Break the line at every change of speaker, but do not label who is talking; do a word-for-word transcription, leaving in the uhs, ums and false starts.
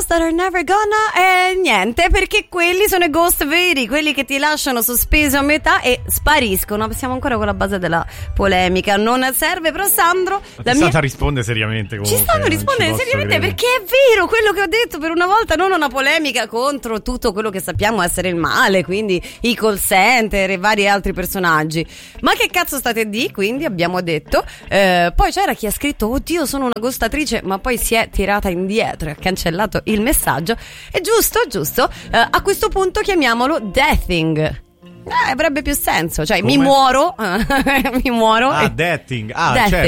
that are never gonna, e niente, perché quelli sono i ghost veri, quelli che ti lasciano sospeso a metà e spariscono. Siamo ancora con la base della polemica, non serve, però Sandro,
la mia... Santa risponde seriamente comunque.
Ci stanno rispondendo seriamente credere. Perché è vero quello che ho detto, per una volta non una polemica contro tutto quello che sappiamo essere il male, quindi i call center e vari altri personaggi. Ma che cazzo state di? Quindi abbiamo detto, eh, poi c'era chi ha scritto oddio sono una ghostatrice, ma poi si è tirata indietro e ha cancellato il messaggio. È giusto, giusto, eh, a questo punto chiamiamolo deathing. Eh, avrebbe più senso, cioè come? mi muoro mi muoro
ah
e...
deathing ah
deathing.
Cioè